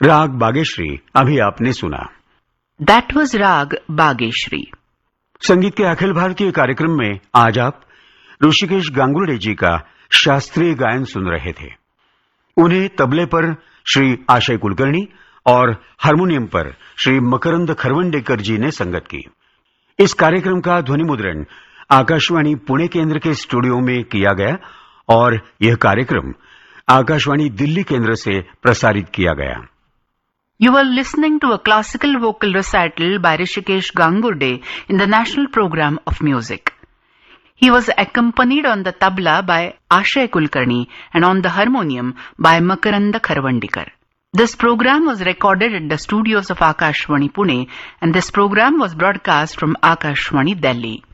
राग बागेश्री अभी आपने सुना। दैट वाज राग बागेश्री। संगीत के अखिल भारतीय कार्यक्रम में आज आप ऋषिकेश गांगुर्डे जी का शास्त्रीय गायन सुन रहे थे। उन्हें तबले पर श्री आशय कुलकर्णी और हारमोनियम पर श्री मकरंद खरवंडेकर जी ने संगत की। इस कार्यक्रम का ध्वनि मुद्रण आकाशवाणी पुणे केंद्र के स्टूडियो में किया गया और यह कार्यक्रम आकाशवाणी दिल्ली केंद्र से प्रसारित किया गया। You were listening to a classical vocal recital by Rishikesh Gangurde in the National Program of Music. He was accompanied on the tabla by Ashay Kulkarni and on the harmonium by Makaranda Kharvandikar. This program was recorded at the studios of Akashvani Pune, and this program was broadcast from Akashvani Delhi.